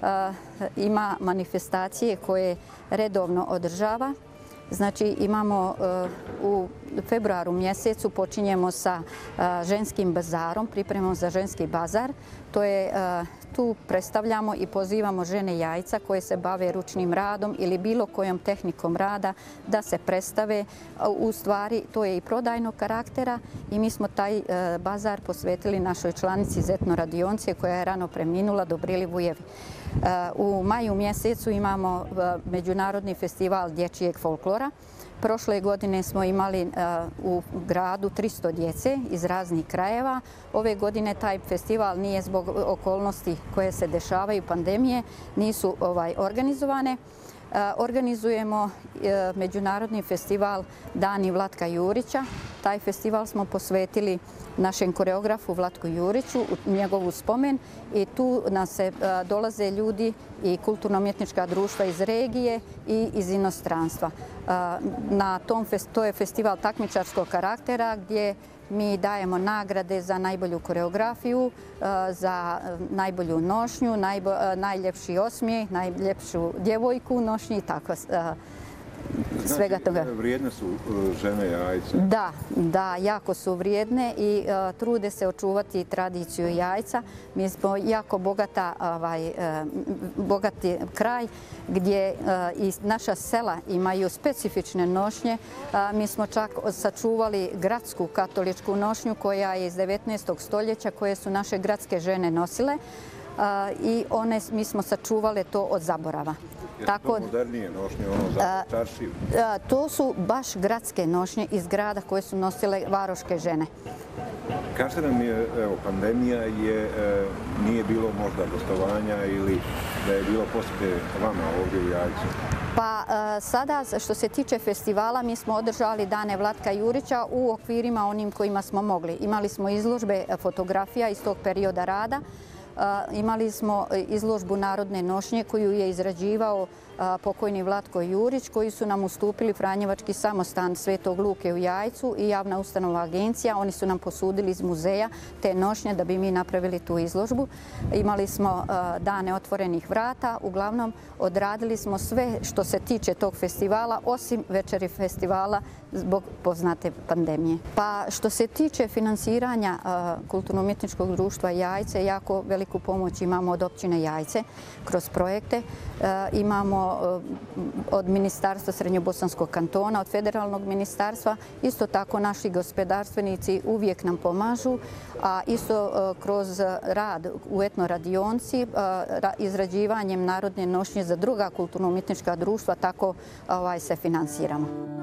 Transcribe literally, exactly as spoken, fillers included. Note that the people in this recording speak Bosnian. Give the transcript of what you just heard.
ima manifestacije koje redovno održava. Znači imamo u februaru mjesecu počinjemo sa ženskim bazarom, pripremamo za ženski bazar. To je, tu predstavljamo i pozivamo žene jajca koje se bave ručnim radom ili bilo kojom tehnikom rada da se predstave. U stvari to je i prodajnog karaktera i mi smo taj bazar posvetili našoj članici iz etno radionice koja je rano preminula, Dobrili Vujevi. U maju mjesecu imamo Međunarodni festival dječjeg folklora. Prošle godine smo imali u gradu tristo djece iz raznih krajeva. Ove godine taj festival nije zbog okolnosti koje se dešavaju, pandemije, nisu organizovane. Organizujemo Međunarodni festival Dani Vlatka Jurića. Taj festival smo posvetili našem koreografu Vlatku Juriću u njegovu spomen i tu nas se dolaze ljudi i kulturno-umjetnička društva iz regije i iz inostranstva. Na tom, to je festival takmičarskog karaktera gdje mi dajemo nagrade za najbolju koreografiju, za najbolju nošnju, najljepši osmijeh, najljepšu djevojku nošnji i tako svega toga. Znači, vrijedne su žene jajca? Da, da, jako su vrijedne i trude se očuvati tradiciju jajca. Mi smo jako bogata, ovaj, bogati kraj gdje i naša sela imaju specifične nošnje. Mi smo čak sačuvali gradsku katoličku nošnju koja je iz devetnaestog stoljeća koje su naše gradske žene nosile i one, mi smo sačuvali to od zaborava. Tako, to modernije nošnje, ono za čaršiju? To su baš gradske nošnje iz grada koje su nosile varoške žene. Kažete nam je, evo, pandemija je, e, nije bilo možda gostovanja ili da je bilo posjete vama ovdje u Jajcu? Pa sada što se tiče festivala mi smo održali Dane Vlatka Jurića u okvirima onim kojima smo mogli. Imali smo izložbe fotografija iz tog perioda rada. Imali smo izložbu narodne nošnje koju je izrađivao pokojni Vlatko Jurić, koji su nam ustupili Franjevački samostan Svetog Luke u Jajcu i javna ustanova agencija. Oni su nam posudili iz muzeja te nošnje da bi mi napravili tu izložbu. Imali smo dane otvorenih vrata. Uglavnom, odradili smo sve što se tiče tog festivala, osim večeri festivala zbog poznate pandemije. Pa što se tiče finansiranja Kulturno-umjetničkog društva Jajce, jako veliku pomoć imamo od općine Jajce kroz projekte. Imamo od Ministarstva Srednjobosanskog kantona, od federalnog ministarstva. Isto tako naši gospodarstvenici uvijek nam pomažu, a isto kroz rad u etno radionci, izrađivanjem narodne nošnje za druga kulturno-umjetnička društva, tako se finansiramo.